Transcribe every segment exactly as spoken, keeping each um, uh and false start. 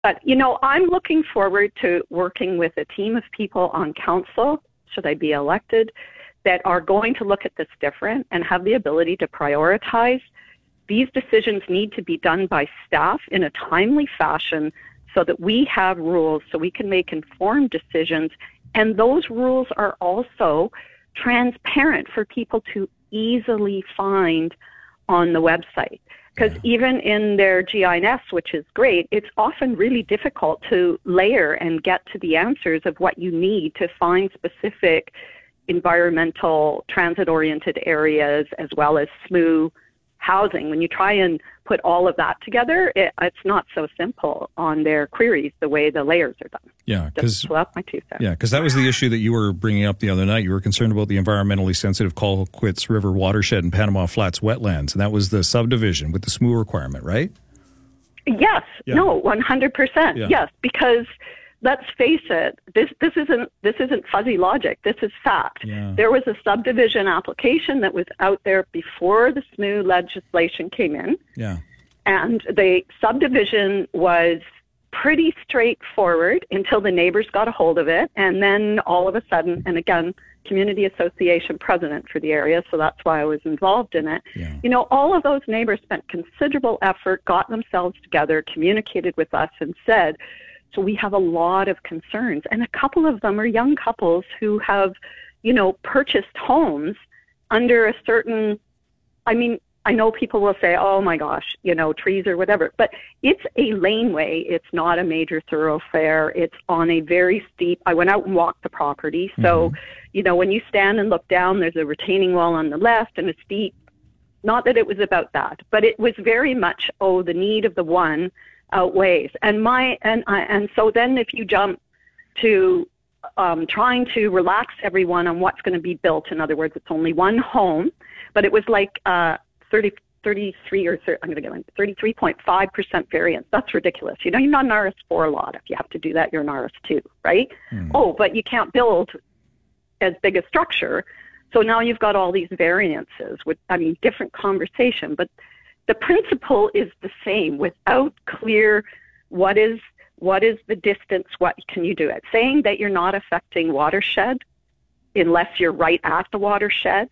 But, you know, I'm looking forward to working with a team of people on council, should I be elected, that are going to look at this different and have the ability to prioritize. These decisions need to be done by staff in a timely fashion so that we have rules so we can make informed decisions. And those rules are also transparent for people to easily find on the website. Because yeah. even in their G I S, which is great, it's often really difficult to layer and get to the answers of what you need to find specific environmental transit-oriented areas as well as S M U housing. When you try and put all of that together, it, it's not so simple on their queries the way the layers are done. Yeah, because that's my two cents. Yeah, because that was the issue that you were bringing up the other night. You were concerned about the environmentally sensitive Colquitt's River watershed and Panama Flats wetlands, and that was the subdivision with the S M U requirement, right? Yes. Yeah. No. One hundred percent. Yeah. Yes, because let's face it, this this isn't this isn't fuzzy logic. This is fact. Yeah. There was a subdivision application that was out there before the S M U legislation came in. Yeah. And the subdivision was pretty straightforward until the neighbors got a hold of it, and then all of a sudden, and again, community association president for the area, so that's why I was involved in it. Yeah. You know, all of those neighbors spent considerable effort, got themselves together, communicated with us, and said, so we have a lot of concerns. And a couple of them are young couples who have, you know, purchased homes under a certain, I mean, I know people will say, oh my gosh, you know, trees or whatever, but it's a laneway. It's not a major thoroughfare. It's on a very steep, I went out and walked the property. So, mm-hmm. you know, when you stand and look down, there's a retaining wall on the left and a steep, not that it was about that, but it was very much, oh, the need of the one outweighs. And my, and I, and so then if you jump to um, trying to relax everyone on what's going to be built, in other words, it's only one home, but it was like, uh, thirty, thirty-three or thirty, I'm going to get thirty-three point five percent variance. That's ridiculous. You know, you're not an R S four lot. If you have to do that, you're an R S two, right? Mm. Oh, but you can't build as big a structure. So now you've got all these variances with, I mean, different conversation, but the principle is the same without clear what is, what is the distance, what can you do it? Saying that you're not affecting watershed unless you're right at the watershed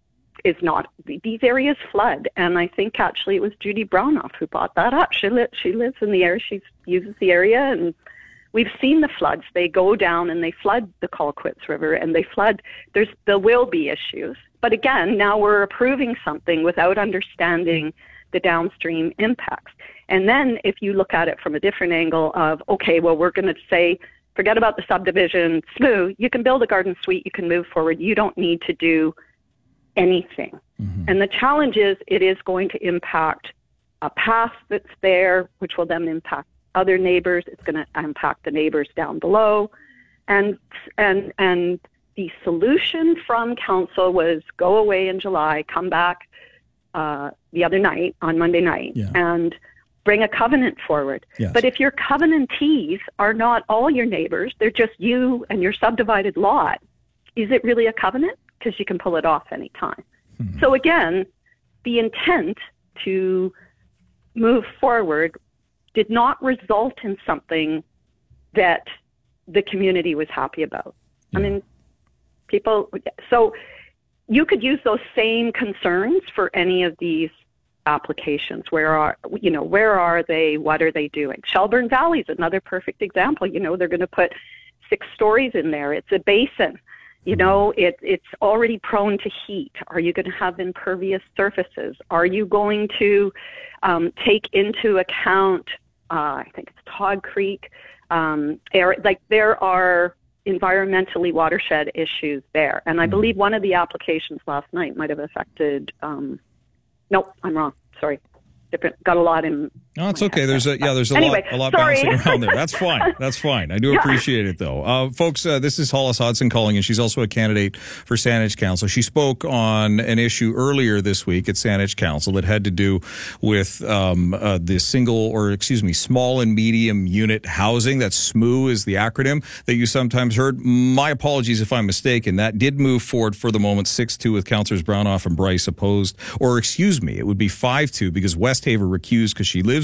is not, these areas flood. And I think actually it was Judy Brownoff who brought that up. She, li- she lives in the area, she uses the area, and we've seen the floods. They go down and they flood the Colquitt's River, and they flood, there's, there will be issues. But again, now we're approving something without understanding the downstream impacts. And then if you look at it from a different angle of, okay, well, we're going to say, forget about the subdivision, S M U, you can build a garden suite, you can move forward, you don't need to do anything. Mm-hmm. And the challenge is it is going to impact a path that's there, which will then impact other neighbors. It's going to impact the neighbors down below. And and and the solution from council was go away in July, come back uh, the other night, on Monday night, yeah. and bring a covenant forward. Yes. But if your covenantees are not all your neighbors, they're just you and your subdivided lot, is it really a covenant? Because you can pull it off anytime. Hmm. So again, the intent to move forward did not result in something that the community was happy about. Yeah. I mean, people, so you could use those same concerns for any of these applications. Where are, you know, where are they? What are they doing? Shelburne Valley is another perfect example. You know, they're going to put six stories in there. It's a basin. You know, it, it's already prone to heat. Are you going to have impervious surfaces? Are you going to um, take into account, uh, I think it's Todd Creek, um, air, like there are environmentally watershed issues there. And I believe one of the applications last night might have affected, um, nope, I'm wrong, sorry. Different, got a lot in. No, it's okay. There's a yeah. There's a anyway, lot, a lot sorry. bouncing around there. That's fine. That's fine. I do yeah. appreciate it, though, uh, folks. Uh, this is Hollis Hodson calling, and she's also a candidate for Saanich Council. She spoke on an issue earlier this week at Saanich Council that had to do with um, uh, the single, or excuse me, small and medium unit housing. That's S M U is the acronym that you sometimes heard. My apologies if I'm mistaken. That did move forward for the moment, six two with Councillors Brownoff and Bryce opposed, or excuse me, it would be five two because West Haver recused because she lives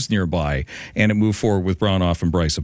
lives nearby, and it moved forward with Bronoff and Bryce.